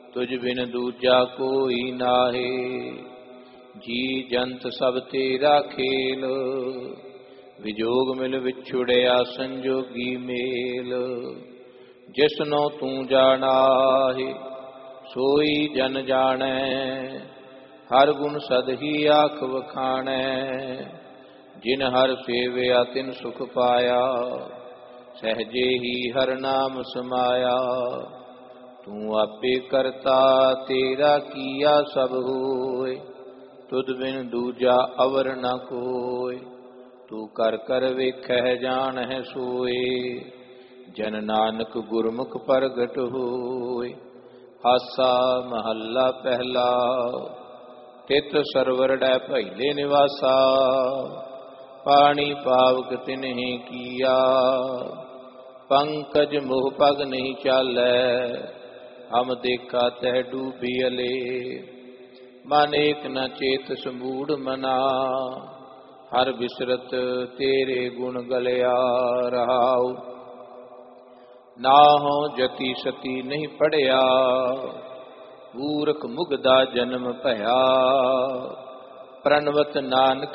तुझ बिन दूजा कोई नाहे। जी जंत सब तेरा खेल, विजोग मिल विछुड़िया संजोगी मेल। जिसनो तू जानाहे सोई जन जानै, हर गुण सद ही आख वखाणै। जिन हर सेवया तिन सुख पाया, सहजे ही हर नाम समाया। तू आपे करता तेरा किया सब होय, तुध बिन दूजा अवर न कोय। तू कर कर वेखै जानਹਿ सोए, जन नानक गुरमुख प्रगट होय। आसा महला पहला, तित सरवर डै भैले निवासा। पानी पावक तिन्हि किया, पंकज मोह पग नहीं चालै। हम देखा तह डूबियले, मन एक न चेत समूढ़ मना। हर बिसरत तेरे गुण गलिया रहाऊ। नाहों जति सती नहीं पढ़िया, मूर्ख मुगदा जन्म भया। प्रणवत नानक